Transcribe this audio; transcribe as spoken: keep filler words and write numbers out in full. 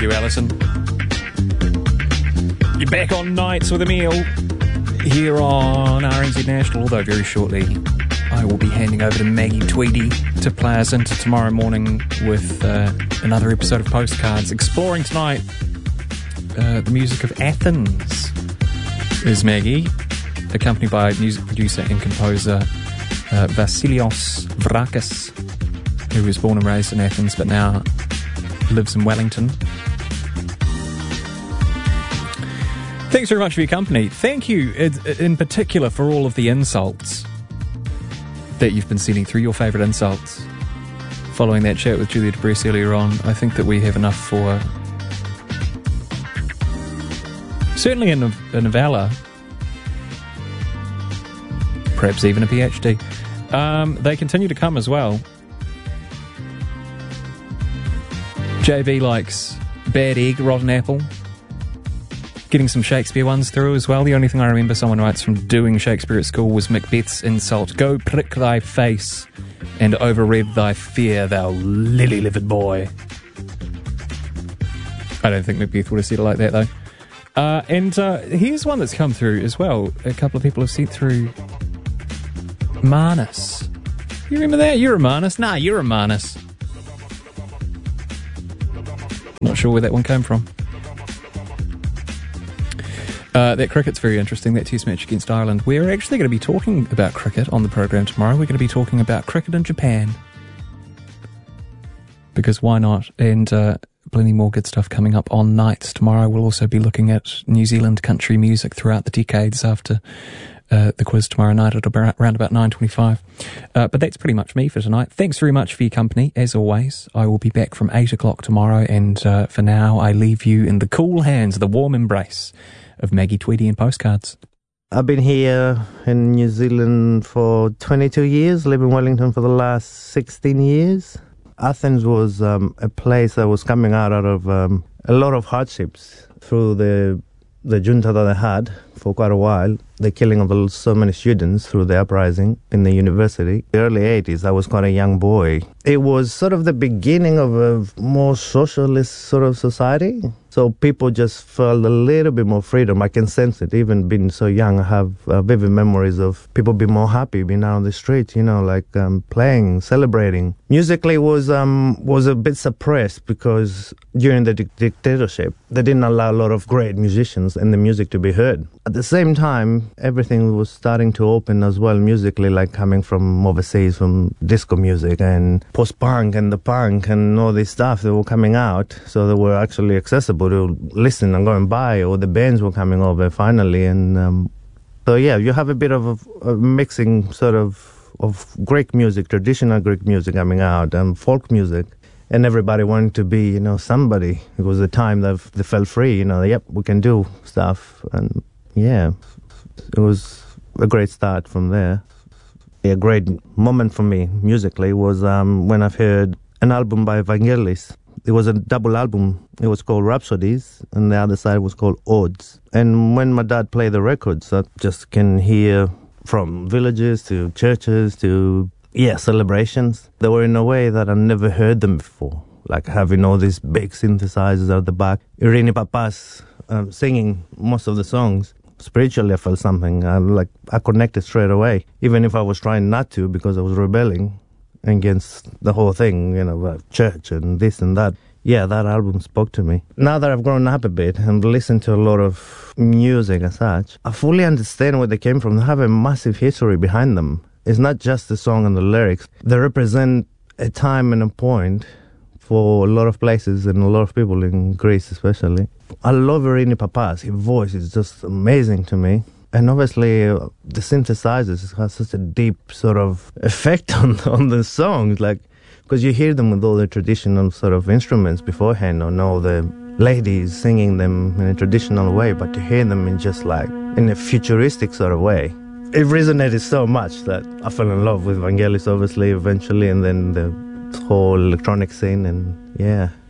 Thank you, Alison. You're back on Nights with Emile here on R N Z National, although very shortly I will be handing over to Maggie Tweedy to play us into tomorrow morning with uh, another episode of Postcards, exploring tonight uh, the music of Athens. Is Maggie, accompanied by music producer and composer uh, Vasilios Vrakis, who was born and raised in Athens but now lives in Wellington. Thanks very much for your company. Thank you in particular for all of the insults that you've been sending through, your favourite insults. Following that chat with Julia DeBress earlier on, I think that we have enough for certainly a, a novella, perhaps even a PhD. Um, they continue to come as well. J B likes Bad Egg, Rotten Apple. Getting some Shakespeare ones through as well. The only thing I remember someone writes from doing Shakespeare at school was Macbeth's insult. Go prick thy face and overread thy fear, thou lily-livered boy. I don't think Macbeth would have said it like that, though. Uh, and uh, here's one that's come through as well. A couple of people have sent through Manus. You remember that? You're a Manus? Nah, you're a Manus. Not sure where that one came from. Uh, that cricket's very interesting, that test match against Ireland. We're actually going to be talking about cricket on the program tomorrow. We're going to be talking about cricket in Japan. Because why not? And uh, plenty more good stuff coming up on Nights tomorrow. We'll also be looking at New Zealand country music throughout the decades after uh, the quiz tomorrow night at around about nine twenty-five. Uh, but that's pretty much me for tonight. Thanks very much for your company, as always. I will be back from eight o'clock tomorrow, and uh, for now I leave you in the cool hands, the warm embrace of Maggie Tweedy and Postcards. I've been here in New Zealand for twenty-two years, live in Wellington for the last sixteen years. Athens was um, a place that was coming out, out of um, a lot of hardships through the the junta that they had for quite a while, the killing of so many students through the uprising in the university. The early eighties, I was quite a young boy. It was sort of the beginning of a more socialist sort of society. So people just felt a little bit more freedom. I can sense it. Even being so young, I have uh, vivid memories of people being more happy, being out on the street, you know, like um, playing, celebrating. Musically was um, was a bit suppressed because during the di- dictatorship, they didn't allow a lot of great musicians and the music to be heard. At the same time, everything was starting to open as well musically, like coming from overseas, from disco music and post-punk and the punk and all this stuff that were coming out. So they were actually accessible to listen and go and buy, or the bands were coming over finally. And um, so, yeah, you have a bit of a, a mixing sort of, of Greek music, traditional Greek music coming out, and folk music. And everybody wanted to be, you know, somebody. It was a time that they felt free, you know, yep, we can do stuff. And yeah, it was a great start from there. A great moment for me musically was um, when I've heard an album by Vangelis. It was a double album. It was called Rhapsodies, and the other side was called Odes. And when my dad played the records, I just can hear from villages to churches to, yeah, celebrations. They were in a way that I never heard them before, like having all these big synthesizers at the back. Irini Papas um, singing most of the songs. Spiritually, I felt something. I, like, I connected straight away, even if I was trying not to because I was rebelling against the whole thing, you know, about church and this and that. Yeah, that album spoke to me. Now that I've grown up a bit and listened to a lot of music and such, I fully understand where they came from. They have a massive history behind them. It's not just the song and the lyrics. They represent a time and a point for a lot of places and a lot of people in Greece especially. I love Irini Papas. His voice is just amazing to me. And obviously, uh, the synthesizers have such a deep sort of effect on on the songs, like, because you hear them with all the traditional sort of instruments beforehand, and all the ladies singing them in a traditional way, but to hear them in just like in a futuristic sort of way, it resonated so much that I fell in love with Vangelis, obviously, eventually, and then the whole electronic scene, and yeah.